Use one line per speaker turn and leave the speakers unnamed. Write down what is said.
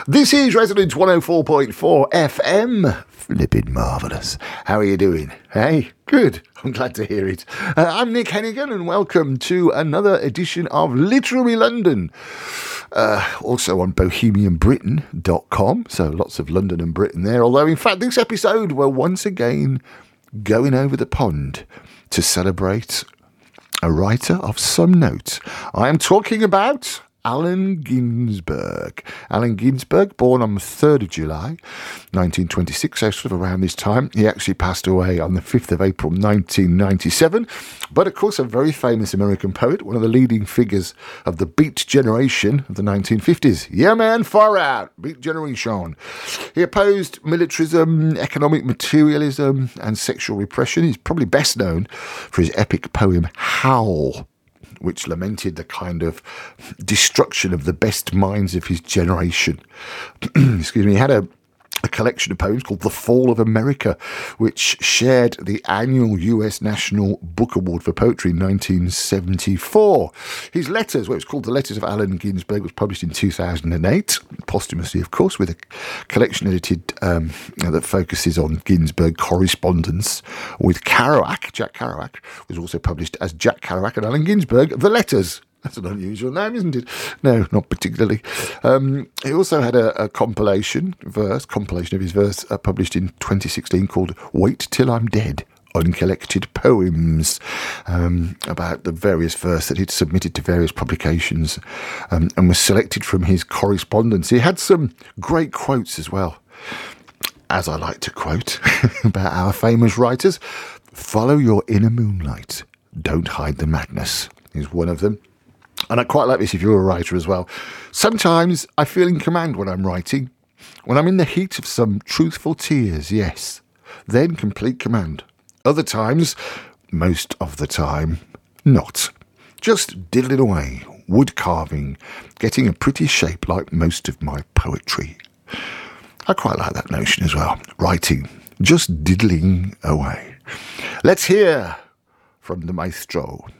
This is Resonance 104.4 FM. Flippin' marvellous. How are you doing? Hey? Good. I'm glad to hear it. I'm Nick Hennigan and welcome to another edition of Literary London. Also on bohemianbritain.com, so lots of London and Britain there. Although, in fact, this episode we're once again going over the pond to celebrate a writer of some note. I am talking about Allen Ginsberg. Allen Ginsberg, born on the 3rd of July, 1926, so sort of around this time. He actually passed away on the 5th of April, 1997. But, of course, a very famous American poet, one of the leading figures of the Beat Generation of the 1950s. Yeah, man, far out. Beat Generation. He opposed militarism, economic materialism, and sexual repression. He's probably best known for his epic poem, Howl, which lamented the kind of destruction of the best minds of his generation. Excuse me. He had a collection of poems called The Fall of America, which shared the annual US National Book Award for Poetry in 1974. His letters, well, it was called The Letters of Allen Ginsberg, was published in 2008, posthumously, of course, with a collection edited that focuses on Ginsberg correspondence with Kerouac. Jack Kerouac was also published as Jack Kerouac and Allen Ginsberg, The Letters. That's an unusual name, isn't it? No, not particularly. He also had a compilation of his verse published in 2016 called Wait Till I'm Dead, Uncollected Poems, about the various verse that he'd submitted to various publications and was selected from his correspondence. He had some great quotes as well, as I like to quote, about our famous writers. Follow your inner moonlight. Don't hide the madness is one of them. And I quite like this if you're a writer as well. Sometimes I feel in command when I'm writing. When I'm in the heat of some truthful tears, yes. Then complete command. Other times, most of the time, not. Just diddling away, wood carving, getting a pretty shape like most of my poetry. I quite like that notion as well. Writing, just diddling away. Let's hear from the maestro,